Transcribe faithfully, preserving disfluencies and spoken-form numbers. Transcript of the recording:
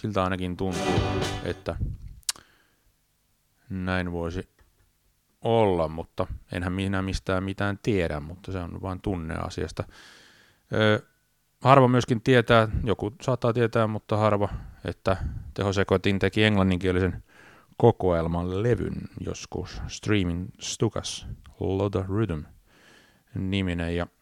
siltä ainakin tuntuu, että näin voisi olla, mutta enhän minä mistään mitään tiedä, mutta se on vain tunne asiasta. Öö, harva myöskin tietää, joku saattaa tietää, mutta harva, että Tehosekoitin teki englanninkielisen kokoelman levyn joskus, Streaming Stukas, Lot of Rhythm niminen, ja